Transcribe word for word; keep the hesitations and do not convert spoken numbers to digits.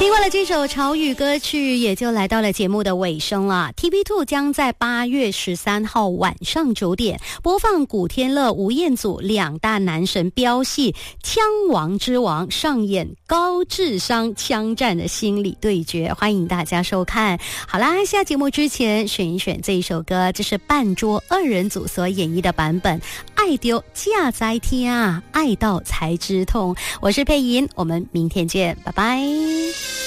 听完了这首潮语歌曲，也就来到了节目的尾声了。 T V 二 将在八月十三号晚上九点播放古天乐、吴彦祖两大男神飙戏《枪王之王》，上演高智商枪战的心理对决，欢迎大家收看。好啦，下节目之前选一选这一首歌，这是半桌二人组所演绎的版本，爱丢架在天啊，爱到才知痛。我是佩莹，我们明天见，拜拜。